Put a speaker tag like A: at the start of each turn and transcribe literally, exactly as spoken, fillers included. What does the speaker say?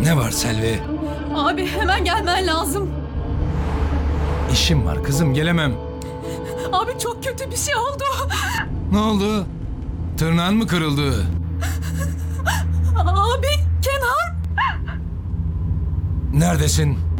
A: Ne var Selvi?
B: Abi hemen gelmen lazım.
A: İşim var kızım, gelemem.
B: Abi çok kötü bir şey oldu.
A: Ne oldu? Tırnağın mı kırıldı?
B: Abi Kenan.
A: Neredesin?